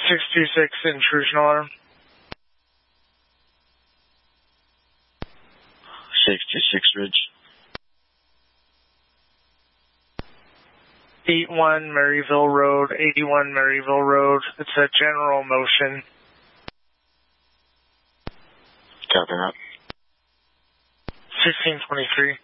626 intrusion alarm. 626 Ridge. 81 Maryville Road, 81 Maryville Road. It's a general motion. Copy that. 1623.